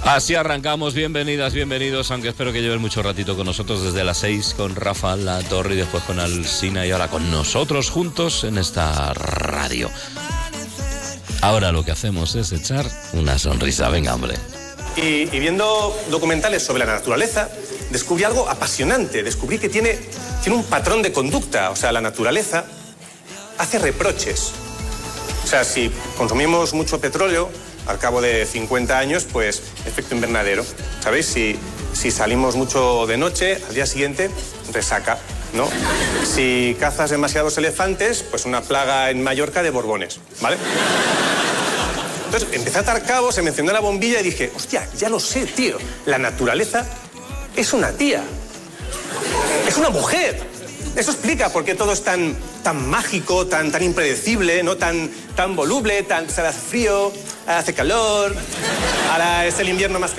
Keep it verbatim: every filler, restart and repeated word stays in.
Así arrancamos, bienvenidas, bienvenidos, aunque espero que lleven mucho ratito con nosotros desde las seis con Rafa La Torre y después con Alsina y ahora con nosotros juntos en esta radio. Ahora lo que hacemos es echar una sonrisa, venga hombre. Y, y viendo documentales sobre la naturaleza, descubrí algo apasionante, descubrí que tiene, tiene un patrón de conducta, o sea, la naturaleza hace reproches. O sea, si consumimos mucho petróleo, al cabo de cincuenta años, pues efecto invernadero. ¿Sabéis? Si, si salimos mucho de noche, al día siguiente, resaca, ¿no? Si cazas demasiados elefantes, pues una plaga en Mallorca de borbones, ¿vale? Entonces, empecé a atar cabos, se me encendió la bombilla y dije, hostia, ya lo sé, tío. La naturaleza es una tía. Es una mujer. Eso explica por qué todo es tan, tan mágico, tan, tan impredecible, ¿no? Tan, tan voluble, tan, se hace frío, hace calor, ahora es el invierno más